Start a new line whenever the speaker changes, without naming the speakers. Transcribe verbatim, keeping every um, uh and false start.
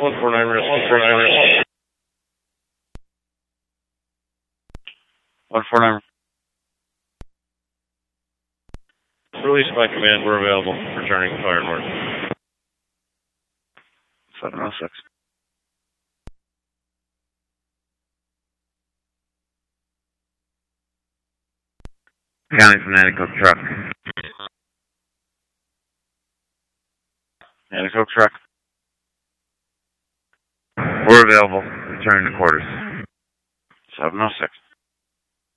one four nine, one four nine, one four nine. Release by command, we're available. Returning fire north. seven oh six. County from Nanticoke truck. Nanticoke truck. We're available. Returning to quarters. seven oh six.